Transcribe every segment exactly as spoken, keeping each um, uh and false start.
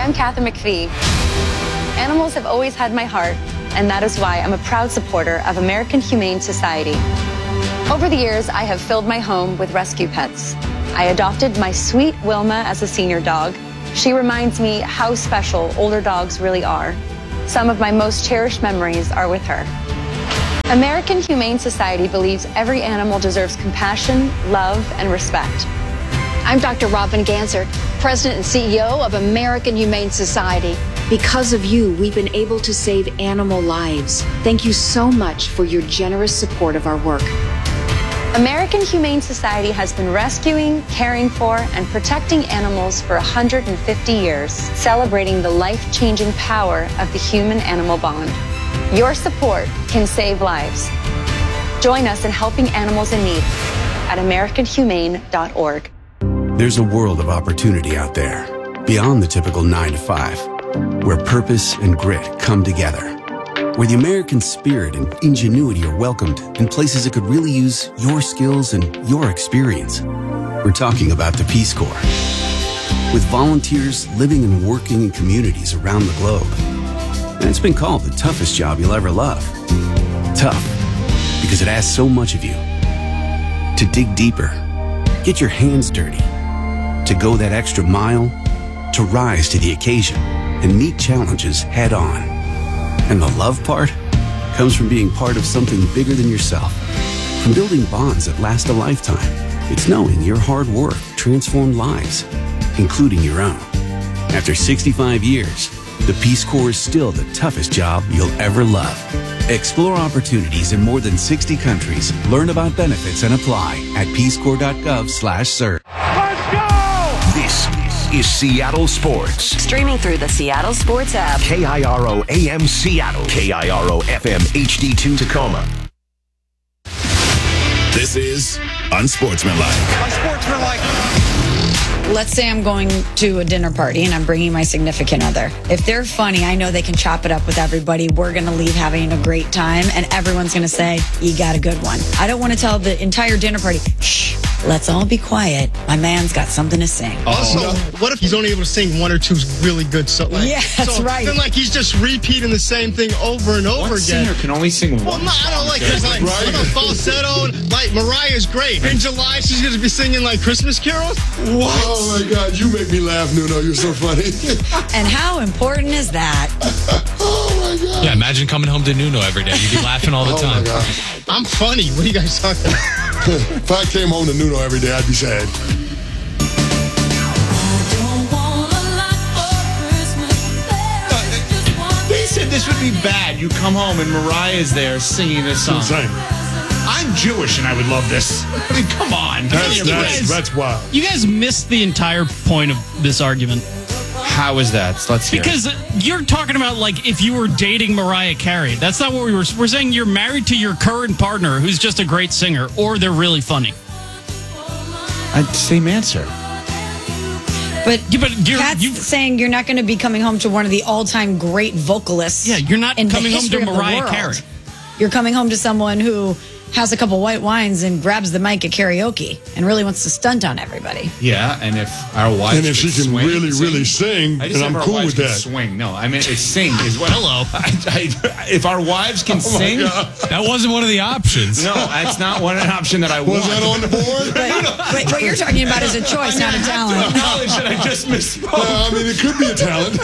I'm Kathy McPhee. Animals have always had my heart, and that is why I'm a proud supporter of American Humane Society. Over the years, I have filled my home with rescue pets. I adopted my sweet Wilma as a senior dog. She reminds me how special older dogs really are. Some of my most cherished memories are with her. American Humane Society believes every animal deserves compassion, love, and respect. I'm Doctor Robin Ganser, President and C E O of American Humane Society. Because of you, we've been able to save animal lives. Thank you so much for your generous support of our work. American Humane Society has been rescuing, caring for, and protecting animals for one hundred fifty years, celebrating the life-changing power of the human-animal bond. Your support can save lives. Join us in helping animals in need at american humane dot org. There's a world of opportunity out there, beyond the typical nine to five, where purpose and grit come together, where the American spirit and ingenuity are welcomed in places that could really use your skills and your experience. We're talking about the Peace Corps. With volunteers living and working in communities around the globe. And it's been called the toughest job you'll ever love. Tough, because it asks so much of you. To dig deeper, get your hands dirty, to go that extra mile, to rise to the occasion and meet challenges head on. And the love part comes from being part of something bigger than yourself, from building bonds that last a lifetime. It's knowing your hard work transformed lives, including your own. After sixty-five years, the Peace Corps is still the toughest job you'll ever love. Explore opportunities in more than sixty countries. Learn about benefits and apply at peace corps dot gov slash serve. Let's go! This is Seattle Sports. Streaming through the Seattle Sports app. K I R O A M Seattle. K I R O F M H D two Tacoma. This is Unsportsmanlike. Unsportsmanlike. Let's say I'm going to a dinner party and I'm bringing my significant other. If they're funny, I know they can chop it up with everybody. We're going to leave having a great time, and everyone's going to say, you got a good one. I don't want to tell the entire dinner party, shh, let's all be quiet. My man's got something to sing. Also, oh. what if he's only able to sing one or two really good songs? Like, yeah, that's so right. Then, like, he's just repeating the same thing over and over what again. Singer can only sing one. Well, no, I don't like there's like, right? like a falsetto. And, like, Mariah's great. In July, she's going to be singing, like, Christmas carols? What? Oh, my God. You make me laugh, Nuno. You're so funny. And how important is that? Oh, my God. Yeah, imagine coming home to Nuno every day. You'd be laughing all the oh time. My God. I'm funny. What are you guys talking about? If I came home to Nuno every day, I'd be sad. They said this would be bad. You come home and Mariah's there singing this song. Insane. I'm Jewish and I would love this. I mean, come on. That's, You that's, guys- that's wild. You guys missed the entire point of this argument. How is that? Let's hear Because it. you're talking about, like, if you were dating Mariah Carey. That's not what we were. We're saying you're married to your current partner who's just a great singer, or they're really funny. Uh, same answer. But, Yeah, but you're, Kat's you, saying you're not going to be coming home to one of the all-time great vocalists. yeah, you're not in the coming home to history of the Mariah world. Carey. You're coming home to someone who has a couple white wines and grabs the mic at karaoke and really wants to stunt on everybody. Yeah, and if our wives And if she could can swing, really, sing, really sing, I just then have I'm our cool wives with can that. Swing. No, I mean, it's sing is what. Hello. I, I, if our wives can Oh, my sing, God. That wasn't one of the options. no, that's not one an option that I Was want. that on the board? But, but what you're talking about is a choice, not a talent. Acknowledge that I just misspoke. Uh, I mean, it could be a talent.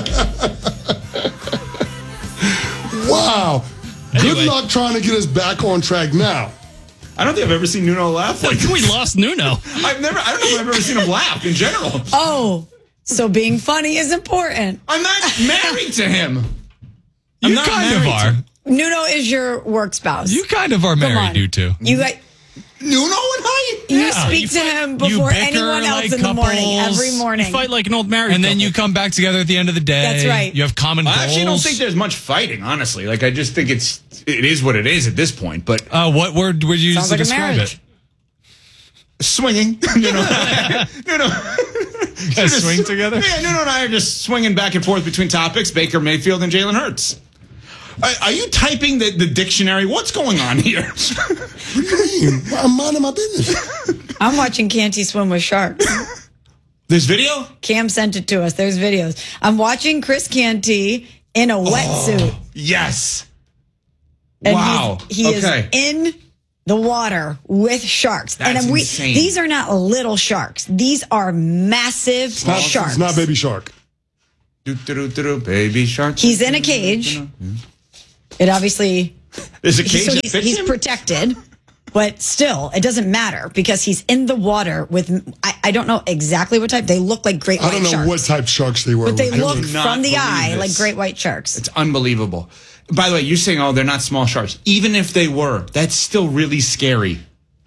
Wow. Anyway. Good luck trying to get us back on track now. I don't think I've ever seen Nuno laugh like Like, we this. lost Nuno. I've never. I don't know if I've ever seen him laugh in general. Oh, so being funny is important. I'm not married to him. I'm You not kind of married are. to- Nuno is your work spouse. You kind of are Come married, on. you two. You got, Nuno and I. you Yeah, speak you to fight- him you before bicker anyone else like in the morning, couples. every morning. You fight like an old married And then couple. you come back together at the end of the day. That's right. You have common I goals. actually don't think there's much fighting, honestly. Like, I just think it's it is what it is at this point. But Uh, what word would you use Sounds to like a describe marriage. it? swinging, you know, you know, You guys swing together? Yeah, Nuno and I are just swinging back and forth between topics: Baker Mayfield and Jalen Hurts. Are, are you typing the, the dictionary? What's going on here? What do you mean? I'm minding my business. I'm watching Can't He Swim with Sharks. There's video? Cam sent it to us. There's videos. I'm watching Chris Canty in a wetsuit. Oh, yes. And wow. He okay. is in the water with sharks. That's and we, insane. These are not little sharks. These are massive It's not, sharks. it's not baby shark. Do, do, do, do, do, baby shark. He's in a cage. It obviously... There's a cage so that he's, fits he's him? protected, but still, it doesn't matter because he's in the water with, I, I don't know exactly what type. They look like great I white don't know sharks. what type sharks they were. But they with. look do not from the believe eye this. like great white sharks. It's unbelievable. By the way, you're saying, oh, they're not small sharks. Even if they were, that's still really scary.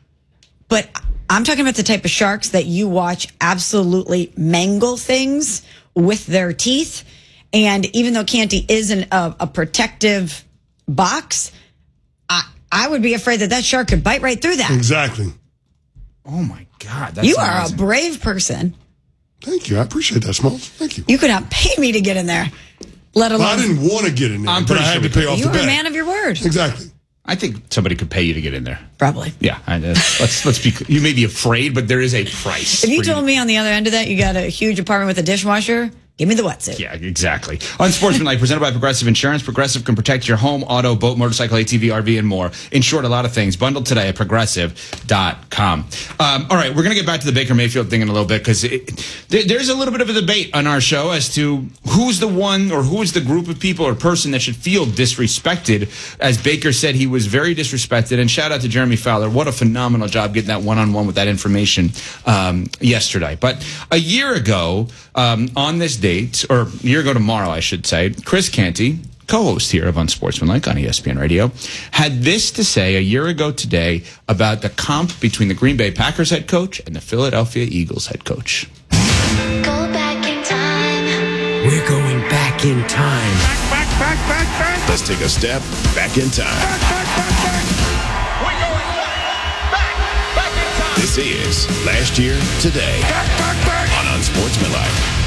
But I'm talking about the type of sharks that you watch absolutely mangle things with their teeth. And even though Canty is in a, a protective box, I, I would be afraid that that shark could bite right through that. Exactly. Oh, my God. That's You are amazing. a brave person. Thank you. I appreciate that, Smalls. Thank you. You could not pay me to get in there, let alone. Well, I didn't want to get in there, I'm but I pretty had sure to we pay could. off You the were a bet. man of your word. Exactly. I think somebody could pay you to get in there. Probably. Yeah. I, uh, let's, let's be, you may be afraid, but there is a price. If you for told me on the other end of that you got a huge apartment with a dishwasher, give me the wetsuit. Yeah, exactly. Unsportsmanlike, presented by Progressive Insurance. Progressive can protect your home, auto, boat, motorcycle, A T V, R V, and more. In short, a lot of things. Bundled today at progressive dot com. Um, all right, we're going to get back to the Baker Mayfield thing in a little bit because there, there's a little bit of a debate on our show as to who's the one or who is the group of people or person that should feel disrespected. As Baker said, he was very disrespected. And shout out to Jeremy Fowler. What a phenomenal job getting that one-on-one with that information um, yesterday. But a year ago, um, on this day, or a year ago tomorrow, I should say, Chris Canty, co-host here of Unsportsmanlike on E S P N Radio, had this to say a year ago today about the comp between the Green Bay Packers head coach and the Philadelphia Eagles head coach. Go back in time. We're going back in time. Back, back, back, back, back. Let's take a step back in time. Back, back, back, back. We're going back, back, back in time. This is Last Year Today Back, back, back. on Unsportsmanlike.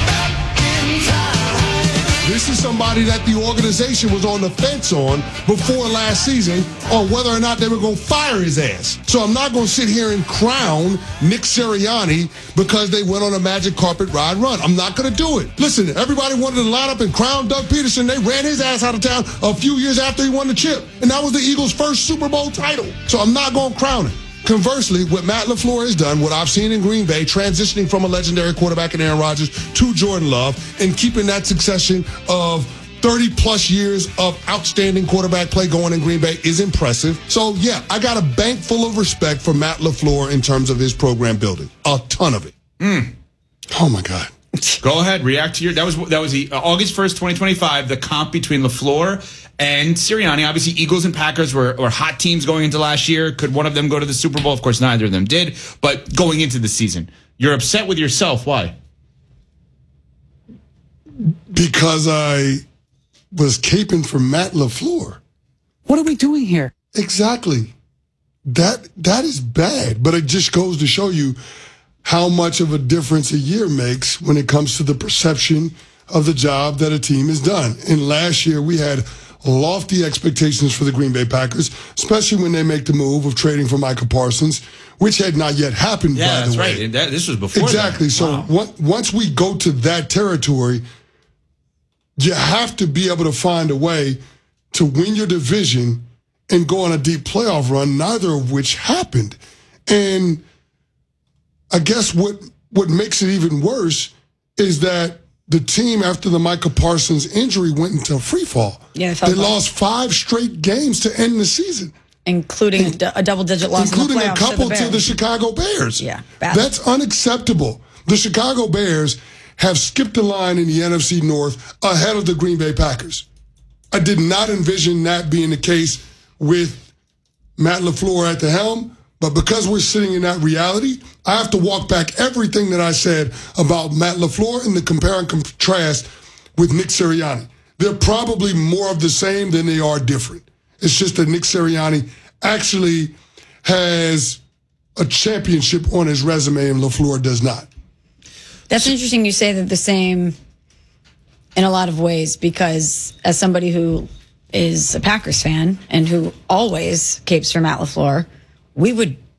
This is somebody that the organization was on the fence on before last season on whether or not they were going to fire his ass. So I'm not going to sit here and crown Nick Sirianni because they went on a magic carpet ride run. I'm not going to do it. Listen, everybody wanted to line up and crown Doug Peterson. They ran his ass out of town a few years after he won the chip. And that was the Eagles' first Super Bowl title. So I'm not going to crown him. Conversely, what Matt LaFleur has done, what I've seen in Green Bay, transitioning from a legendary quarterback in Aaron Rodgers to Jordan Love and keeping that succession of thirty-plus years of outstanding quarterback play going in Green Bay is impressive. So, yeah, I got a bank full of respect for Matt LaFleur in terms of his program building. A ton of it. Mm. Oh, my God. Go ahead, react to your. That was that was the uh, August first, twenty twenty-five. The comp between LaFleur and Sirianni. Obviously, Eagles and Packers were, were hot teams going into last year. Could one of them go to the Super Bowl? Of course, neither of them did. But going into the season, you're upset with yourself. Why? Because I was caping for Matt LaFleur. What are we doing here? Exactly. That that is bad, but it just goes to show you how much of a difference a year makes when it comes to the perception of the job that a team has done. And last year we had lofty expectations for the Green Bay Packers, especially when they make the move of trading for Micah Parsons, which had not yet happened, Yeah, by that's the way. right. That, this was before Exactly. that. So Wow. on- once we go to that territory, you have to be able to find a way to win your division and go on a deep playoff run, neither of which happened. And I guess what what makes it even worse is that the team, after the Micah Parsons injury, went into free fall. Yeah, I they felt that. lost five straight games to end the season, Including a d- a double-digit loss including in the a playoffs couple to the to the Bears. Chicago Bears. Yeah, bad. That's unacceptable. The Chicago Bears have skipped the line in the N F C North ahead of the Green Bay Packers. I did not envision that being the case with Matt LaFleur at the helm, but because we're sitting in that reality, I have to walk back everything that I said about Matt LaFleur and the compare and contrast with Nick Sirianni. They're probably more of the same than they are different. It's just that Nick Sirianni actually has a championship on his resume and LaFleur does not. That's interesting you say that the same in a lot of ways, because as somebody who is a Packers fan and who always capes for Matt LaFleur, we would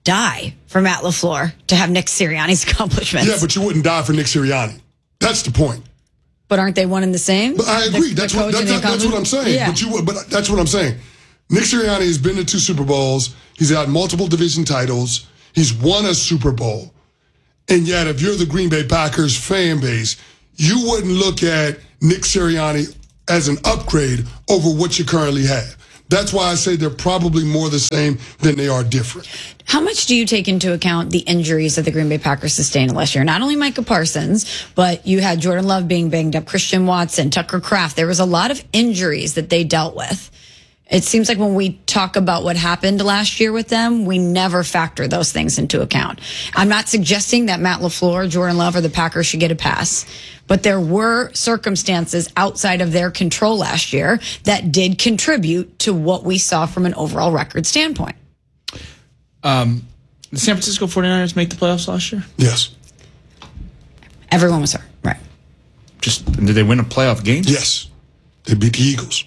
die for Matt LaFleur to have Nick Sirianni's accomplishments. Yeah, but you wouldn't die for Nick Sirianni. That's the point. But aren't they one and the same? But I agree. The, that's, the what, that, that, that's what I'm saying. Yeah. But you, but that's what I'm saying. Nick Sirianni has been to two Super Bowls. He's had multiple division titles. He's won a Super Bowl. And yet, if you're the Green Bay Packers fan base, you wouldn't look at Nick Sirianni as an upgrade over what you currently have. That's why I say they're probably more the same than they are different. How much do you take into account the injuries that the Green Bay Packers sustained last year? Not only Micah Parsons, but you had Jordan Love being banged up, Christian Watson, Tucker Kraft. There was a lot of injuries that they dealt with. It seems like when we talk about what happened last year with them, we never factor those things into account. I'm not suggesting that Matt LaFleur, Jordan Love, or the Packers should get a pass, but there were circumstances outside of their control last year that did contribute to what we saw from an overall record standpoint. Um, the San Francisco forty-niners make the playoffs last year? Yes. Everyone was hurt, right? Just did they win a playoff game? Yes. They beat the Eagles.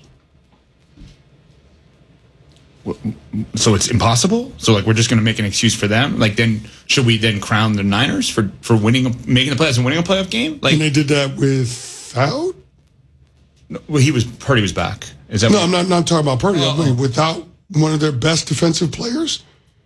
So it's impossible? So like we're just going to make an excuse for them? Like then should we then crown the Niners for, for winning, a, making the playoffs and winning a playoff game? Like and they did that without? Well, he was Purdy was back. Is that no? what, I'm not not talking about Purdy. Oh, I mean, without one of their best defensive players.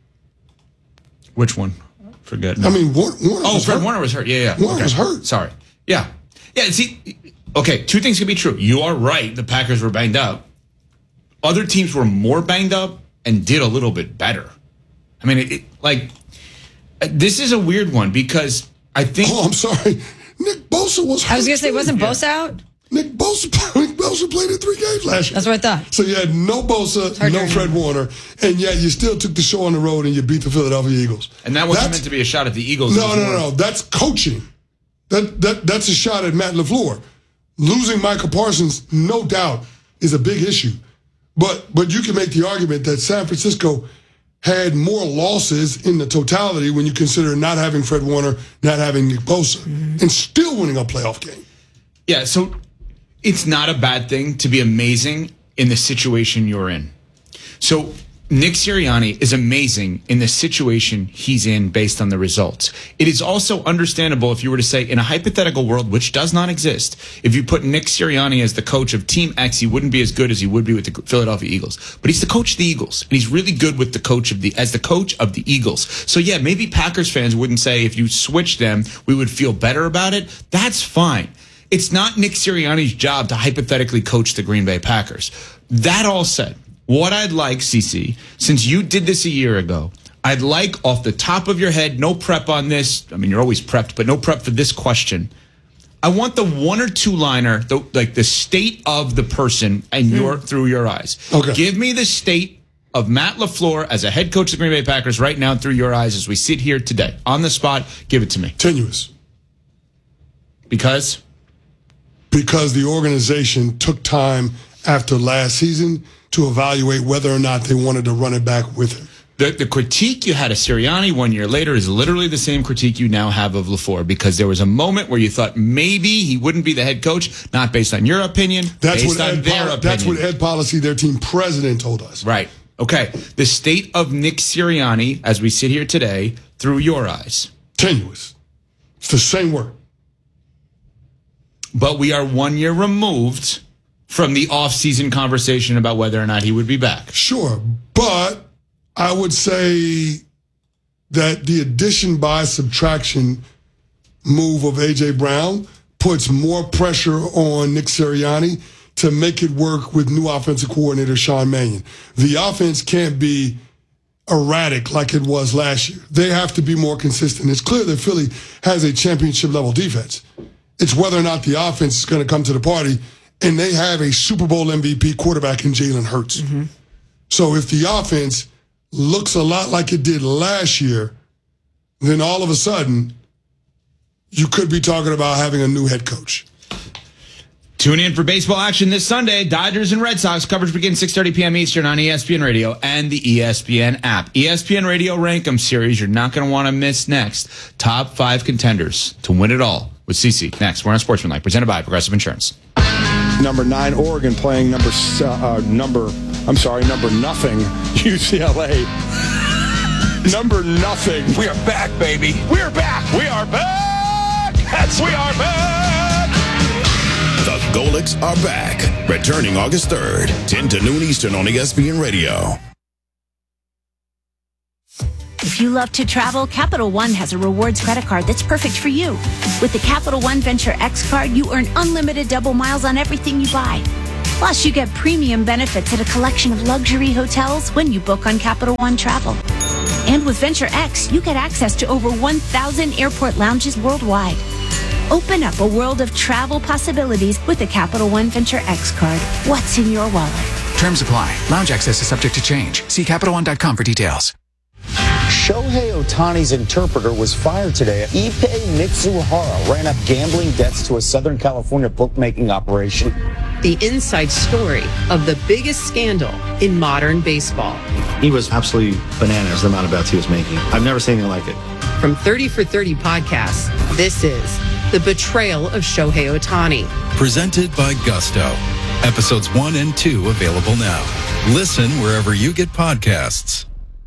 Which one? Forget. I mean, Warner, Warner oh, was Fred hurt. Warner was hurt. Yeah, yeah. Warner okay. was hurt. Sorry. Yeah, yeah. See, okay. Two things can be true. You are right. The Packers were banged up. Other teams were more banged up and did a little bit better. I mean, it, it, like, this is a weird one because I think... Oh, I'm sorry. Nick Bosa was hurt. I was going to say, wasn't yeah. Bosa out? Nick Bosa, Nick Bosa played in three games last year. That's what I thought. So you had no Bosa, no Fred Warner, and yet you still took the show on the road and you beat the Philadelphia Eagles. And that wasn't that's, meant to be a shot at the Eagles. No, no, no, no. That's coaching. That that That's a shot at Matt LaFleur. Losing Micah Parsons, no doubt, is a big issue. But but you can make the argument that San Francisco had more losses in the totality when you consider not having Fred Warner, not having Nick Bosa, mm-hmm. and still winning a playoff game. Yeah, so it's not a bad thing to be amazing in the situation you're in. So Nick Sirianni is amazing in the situation he's in based on the results. It is also understandable if you were to say in a hypothetical world, which does not exist, if you put Nick Sirianni as the coach of Team X, he wouldn't be as good as he would be with the Philadelphia Eagles. But he's the coach of the Eagles, and he's really good with the coach of the as the coach of the Eagles. So yeah, maybe Packers fans wouldn't say if you switch them, we would feel better about it. That's fine. It's not Nick Sirianni's job to hypothetically coach the Green Bay Packers. That all said, what I'd like, Cece, since you did this a year ago, I'd like off the top of your head, no prep on this. I mean, you're always prepped, but no prep for this question. I want the one or two liner, the, like the state of the person and your mm. through your eyes. Okay. Give me the state of Matt LaFleur as a head coach of the Green Bay Packers right now through your eyes as we sit here today. On the spot, give it to me. Tenuous. Because? Because the organization took time after last season to evaluate whether or not they wanted to run it back with him. The, the critique you had of Sirianni one year later is literally the same critique you now have of LaFleur, because there was a moment where you thought maybe he wouldn't be the head coach, not based on your opinion, that's based what on Ed their Pol- opinion. That's what Ed Policy, their team president, told us. Right. Okay. The state of Nick Sirianni, as we sit here today, through your eyes. Tenuous. It's the same word. But we are one year removed from the off-season conversation about whether or not he would be back. Sure, but I would say that the addition by subtraction move of A J. Brown puts more pressure on Nick Sirianni to make it work with new offensive coordinator Sean Mannion. The offense can't be erratic like it was last year. They have to be more consistent. It's clear that Philly has a championship-level defense. It's whether or not the offense is going to come to the party, and they have a Super Bowl M V P quarterback in Jalen Hurts. Mm-hmm. So if the offense looks a lot like it did last year, then all of a sudden, you could be talking about having a new head coach. Tune in for baseball action this Sunday. Dodgers and Red Sox coverage begins six thirty p.m. Eastern on E S P N Radio and the E S P N app. E S P N Radio Rankem Series you're not going to want to miss next. Top five contenders to win it all with Cece. Next, we're on Sportsmanlike, presented by Progressive Insurance. Number nine, Oregon playing number, uh, number, I'm sorry, number nothing, U C L A. number nothing. We are back, baby. We are back. We are back. That's we are back. The Golics are back. Returning August third, ten to noon Eastern on E S P N Radio. If you love to travel, Capital One has a rewards credit card that's perfect for you. With the Capital One Venture X card, you earn unlimited double miles on everything you buy. Plus, you get premium benefits at a collection of luxury hotels when you book on Capital One Travel. And with Venture X, you get access to over one thousand airport lounges worldwide. Open up a world of travel possibilities with the Capital One Venture X card. What's in your wallet? Terms apply. Lounge access is subject to change. See Capital One dot com for details. Shohei Ohtani's interpreter was fired today. Ippei Mitsuhara ran up gambling debts to a Southern California bookmaking operation. The inside story of the biggest scandal in modern baseball. He was absolutely bananas the amount of bets he was making. I've never seen anything like it. From thirty for thirty podcasts, this is The Betrayal of Shohei Ohtani. Presented by Gusto. Episodes one and two available now. Listen wherever you get podcasts.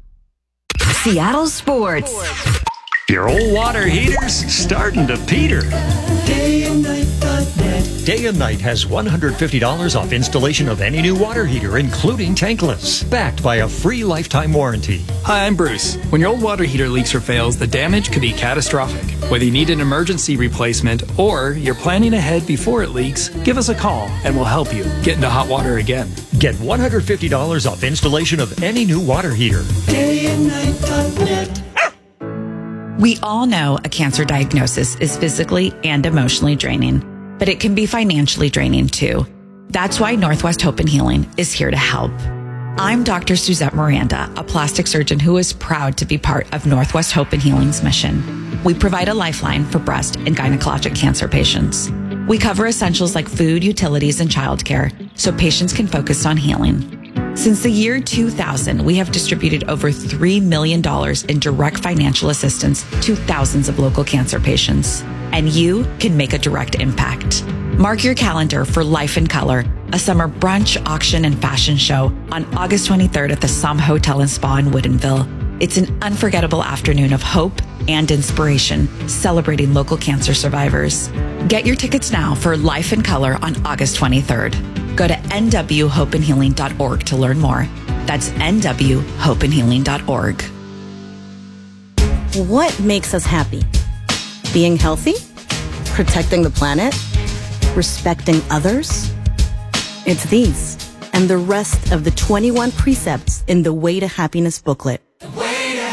Seattle Sports. Your old water heater's starting to peter. Day and Night dot net. Day and Night has one hundred fifty dollars off installation of any new water heater, including tankless, backed by a free lifetime warranty. Hi, I'm Bruce. When your old water heater leaks or fails, the damage could be catastrophic. Whether you need an emergency replacement or you're planning ahead before it leaks, give us a call and we'll help you get into hot water again. Get one hundred fifty dollars off installation of any new water heater. Day and Night dot net. We all know a cancer diagnosis is physically and emotionally draining, but it can be financially draining too. That's why Northwest Hope and Healing is here to help. I'm Doctor Suzette Miranda, a plastic surgeon who is proud to be part of Northwest Hope and Healing's mission. We provide a lifeline for breast and gynecologic cancer patients. We cover essentials like food, utilities, and childcare so patients can focus on healing. Since the year two thousand, we have distributed over three million dollars in direct financial assistance to thousands of local cancer patients. And you can make a direct impact. Mark your calendar for Life in Color, a summer brunch, auction, and fashion show on August twenty-third at the Somme Hotel and Spa in Woodinville. It's an unforgettable afternoon of hope and inspiration, celebrating local cancer survivors. Get your tickets now for Life in Color on August twenty-third. Go to N W hope and healing dot org to learn more. That's N W hope and healing dot org. What makes us happy? Being healthy? Protecting the planet? Respecting others? It's these and the rest of the twenty-one precepts in the Way to Happiness booklet.